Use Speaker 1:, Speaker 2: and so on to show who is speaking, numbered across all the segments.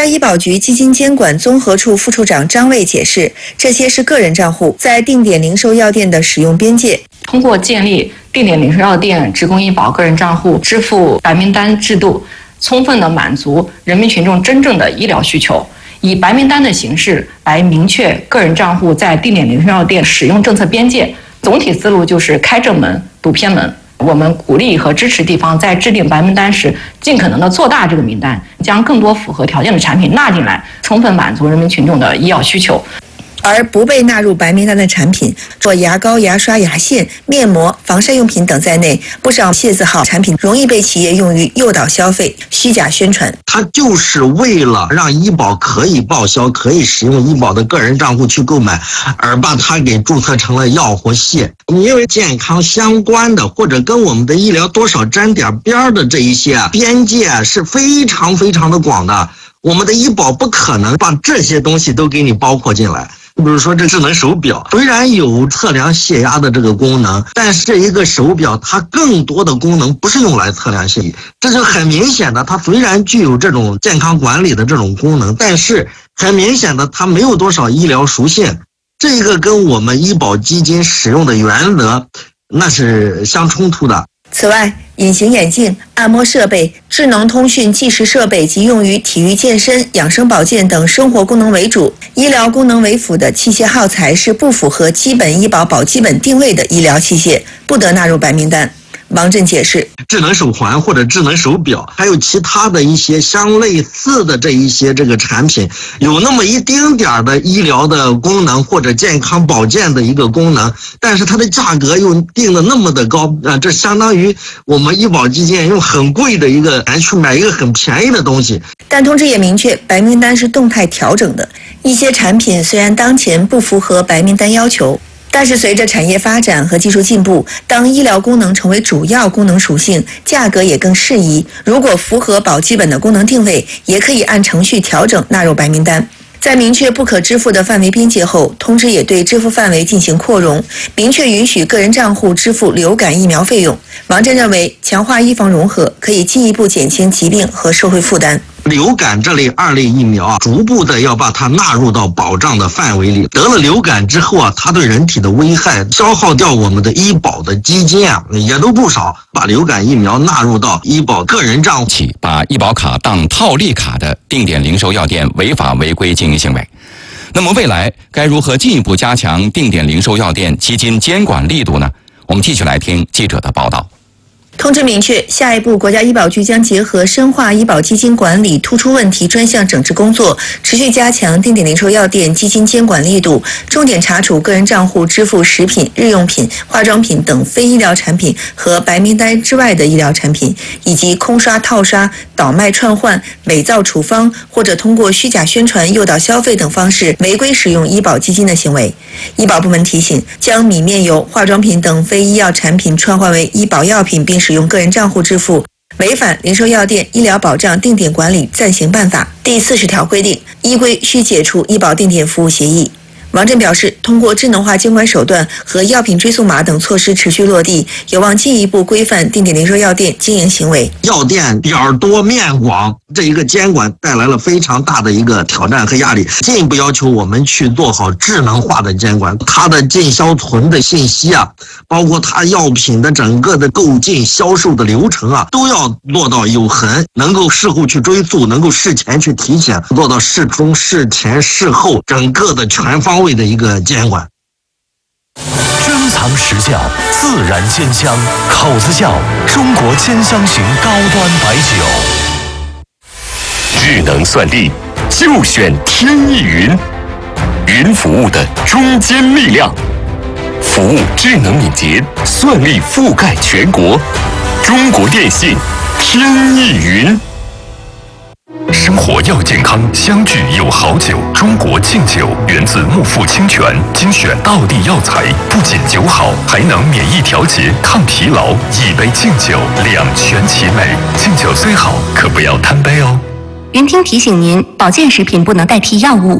Speaker 1: 医保局基金监管综合处副处长张卫解释，这些是个人账户在定点零售药店的使用边界。
Speaker 2: 通过建立定点零售药店职工医保个人账户支付白名单制度，充分地满足人民群众真正的医疗需求，以白名单的形式来明确个人账户在定点零售药店使用政策边界。总体思路就是开正门堵偏门。我们鼓励和支持地方在制定白名单时，尽可能的做大这个名单，将更多符合条件的产品纳进来，充分满足人民群众的医药需求。
Speaker 1: 而不被纳入白名单的产品，做牙膏、牙刷、牙线、面膜、防晒用品等在内，不少械字号产品容易被企业用于诱导消费、虚假宣传。
Speaker 3: 它就是为了让医保可以报销、可以使用医保的个人账户去购买，而把它给注册成了药或械。因为健康相关的或者跟我们的医疗多少沾点边的这一些边界是非常非常的广的，我们的医保不可能把这些东西都给你包括进来。比如说这智能手表虽然有测量血压的这个功能，但是这一个手表它更多的功能不是用来测量血压，这就很明显的，它虽然具有这种健康管理的这种功能，但是很明显的它没有多少医疗属性，这个跟我们医保基金使用的原则那是相冲突的。
Speaker 1: 此外，隐形眼镜、按摩设备、智能通讯计时设备及用于体育健身、养生保健等生活功能为主、医疗功能为辅的器械耗材是不符合基本医保保基本定位的医疗器械，不得纳入白名单。王震解释，
Speaker 3: 智能手环或者智能手表，还有其他的一些相类似的这一些这个产品，有那么一丁点儿的医疗的功能或者健康保健的一个功能，但是它的价格又定的那么的高这相当于我们医保基金用很贵的一个钱去买一个很便宜的东西。
Speaker 1: 但通知也明确，白名单是动态调整的，一些产品虽然当前不符合白名单要求，但是随着产业发展和技术进步，当医疗功能成为主要功能属性，价格也更适宜。如果符合保基本的功能定位，也可以按程序调整纳入白名单。在明确不可支付的范围边界后，通知也对支付范围进行扩容，明确允许个人账户支付流感疫苗费用。王震认为，强化医防融合可以进一步减轻疾病和社会负担。
Speaker 3: 流感这类2类疫苗逐步的要把它纳入到保障的范围里。得了流感之后它对人体的危害消耗掉我们的医保的基金也都不少。把流感疫苗纳入到医保个人账户，
Speaker 4: 把医保卡当套利卡的定点零售药店违法违规经营行为。那么未来该如何进一步加强定点零售药店基金监管力度呢？我们继续来听记者的报道。
Speaker 1: 通知明确，下一步国家医保局将结合深化医保基金管理突出问题专项整治工作，持续加强定点零售药店基金监管力度，重点查处个人账户支付食品、日用品、化妆品等非医疗产品和白名单之外的医疗产品，以及空刷、套刷、倒卖串换、伪造处方或者通过虚假宣传诱导消费等方式违规使用医保基金的行为。医保部门提醒，将米面油、化妆品等非医药产品串换为医保药品并使用个人账户支付，违反零售药店医疗保障定点管理暂行办法第40条规定，依规需解除医保定点服务协议。王震表示，通过智能化监管手段和药品追溯码等措施持续落地，有望进一步规范定点零售药店经营行为。
Speaker 3: 药店点儿多面广，这一个监管带来了非常大的一个挑战和压力，进一步要求我们去做好智能化的监管。它的进销存的信息包括它药品的整个的购进销售的流程都要落到有痕，能够事后去追溯，能够事前去提醒，做到事中、事前、事后整个的全方位的一个监管。
Speaker 5: 珍藏实窖，自然煎香，口子窖，中国煎香型高端白酒。智能算力，就选天翼云，云服务的中坚力量，服务智能敏捷，算力覆盖全国。中国电信，天翼云。生活要健康，相聚有好酒。中国劲酒源自木富清泉，精选道地药材，不仅酒好，还能免疫调节、抗疲劳。一杯劲酒，两全其美。劲酒虽好，可不要贪杯哦。
Speaker 6: 云听提醒您，保健食品不能代替药物。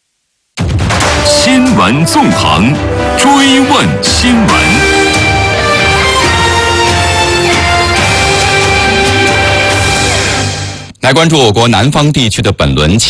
Speaker 5: 新闻纵横，追问新闻。
Speaker 4: 来关注我国南方地区的本轮